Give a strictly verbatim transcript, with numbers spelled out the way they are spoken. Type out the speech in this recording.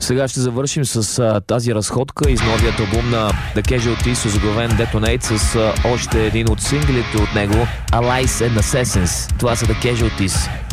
Сега ще завършим с а, тази разходка из новият албум на The Casualties, озаглавен Detonate, с а, още един от синглите от него, Allies and Assassins. Това са The Casualties.